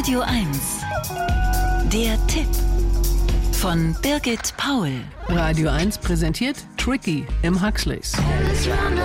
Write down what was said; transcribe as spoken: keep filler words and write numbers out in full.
Radio eins. Der Tipp von Birgit Paul. Radio eins präsentiert Tricky im Huxleys.